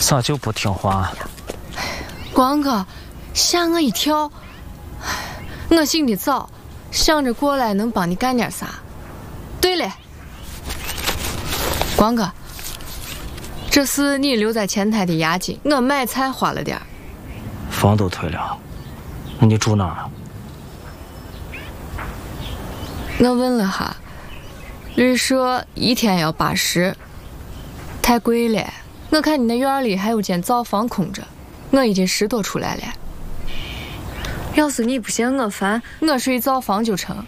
咋就不听话？ 光哥，吓我一跳。我醒得早，想着过来能帮你干点啥。对了，光哥，这是你留在前台的押金，我买菜花了点儿。 房都退了，那你住哪儿？ 我问了哈，律说一天要80，太贵了。我看你那院里还有间灶房空着，我已经10多出来了。要是你不嫌我烦，我睡灶房就成。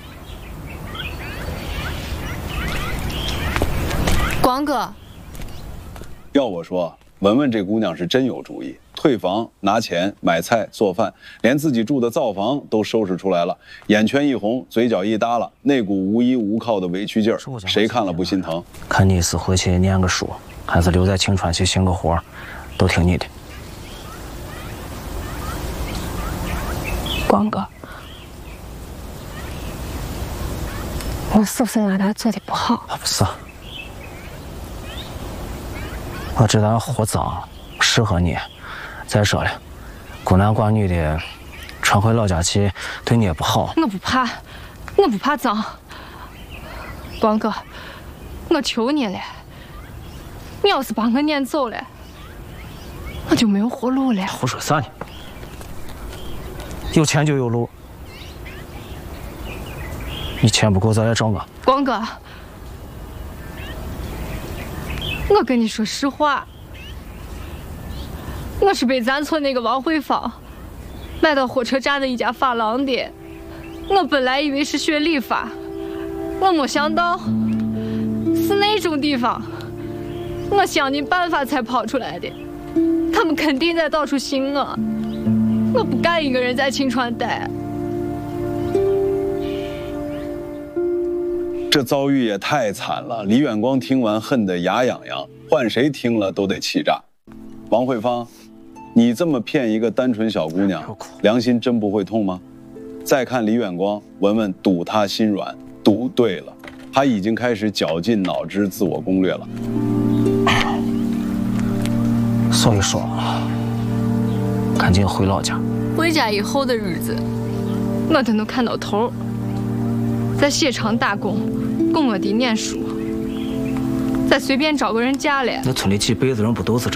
光哥， 要我说，文文这姑娘是真有主意，退房、拿钱、买菜、做饭，连自己住的灶房都收拾出来了，眼圈一红，嘴角一耷拉，那股无依无靠的委屈劲儿，谁看了不心疼？ 看你是回去念个书，还是留在青川去行个活，都听你的。 光哥，我是不是俺俩做的不好？ 不是，我知道活脏适合你。再说了，孤男寡女的，常回老家去，对你也不好。 我不怕，我不怕脏。光哥，我求你了，你要是把我撵走了，我就没有活路了。 胡说啥呢？有钱就有路，你钱不够再来找我。 光哥，我跟你说实话，我是被咱村那个王慧芳买到火车站的一家发廊的。我本来以为是学理发，我没想到是那种地方。我想尽办法才跑出来的，他们肯定在到处寻我。我不敢一个人在青川待。 这遭遇也太惨了，李远光听完恨得牙痒痒，换谁听了都得气炸。王慧芳，你这么骗一个单纯小姑娘，良心真不会痛吗？再看李远光，文文赌他心软，赌对了，他已经开始绞尽脑汁自我攻略了。 所以说，赶紧回老家。 回家以后的日子， 我都能看到头，在鞋厂打工，供我弟念书，再随便找个人嫁了。 那村里几辈子人不都是这么